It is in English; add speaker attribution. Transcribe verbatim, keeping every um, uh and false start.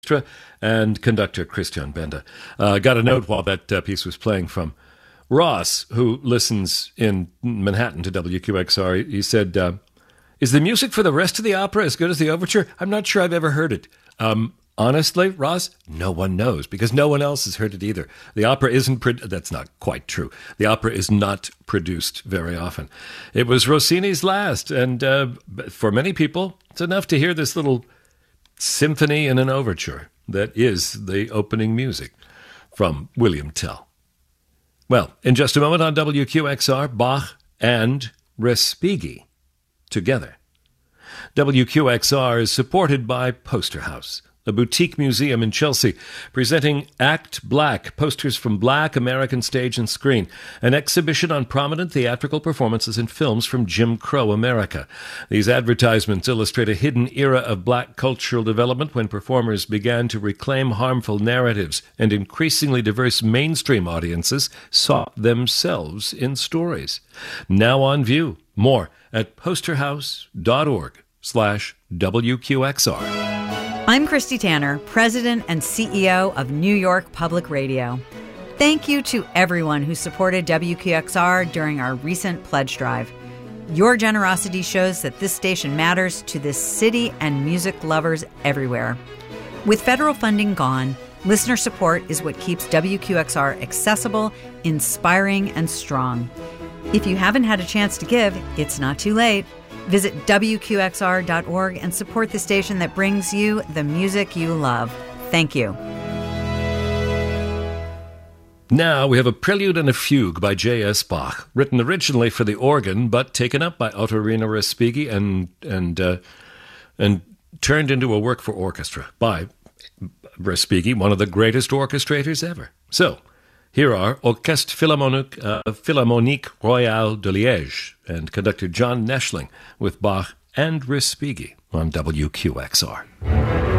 Speaker 1: and conductor Christian Benda. Uh, got a note while that uh, piece was playing from Ross, who listens in Manhattan to W Q X R. He said, uh, is the music for the rest of the opera as good as the overture? I'm not sure I've ever heard it. Um, honestly, Ross, no one knows because no one else has heard it either. The opera isn't, pro- that's not quite true. The opera is not produced very often. It was Rossini's last, and uh, for many people, it's enough to hear this little symphony in an overture that is the opening music from William Tell. Well, in just a moment on W Q X R, Bach and Respighi together. W Q X R is supported by Poster House, a boutique museum in Chelsea, presenting Act Black, posters from Black American stage and screen, an exhibition on prominent theatrical performances in films from Jim Crow America. These advertisements illustrate a hidden era of Black cultural development when performers began to reclaim harmful narratives and increasingly diverse mainstream audiences saw themselves in stories. Now on view. More at posterhouse.org slash WQXR.
Speaker 2: I'm Christy Tanner, President and C E O of New York Public Radio. Thank you to everyone who supported W Q X R during our recent pledge drive. Your generosity shows that this station matters to this city and music lovers everywhere. With federal funding gone, listener support is what keeps W Q X R accessible, inspiring, and strong. If you haven't had a chance to give, it's not too late. Visit W Q X R dot org and support the station that brings you the music you love. Thank you.
Speaker 1: Now we have a prelude and a fugue by J S. Bach, written originally for the organ, but taken up by Ottorino Respighi and and uh, and turned into a work for orchestra by Respighi, one of the greatest orchestrators ever. So, here are Orchestre Philharmonique, uh, Philharmonique Royale de Liège and conductor John Neschling with Bach and Respighi on W Q X R.